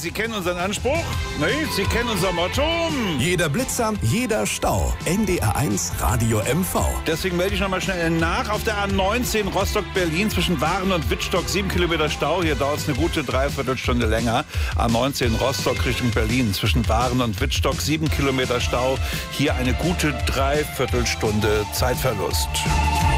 Sie kennen unseren Anspruch, ne? Sie kennen unser Motto. Jeder Blitzer, jeder Stau. NDR1 Radio MV. Deswegen melde ich nochmal schnell nach. Auf der A19 Rostock-Berlin zwischen Waren und Wittstock 7 Kilometer Stau. Hier dauert es eine gute Dreiviertelstunde länger. A19 Rostock Richtung Berlin zwischen Waren und Wittstock 7 Kilometer Stau. Hier eine gute Dreiviertelstunde Zeitverlust.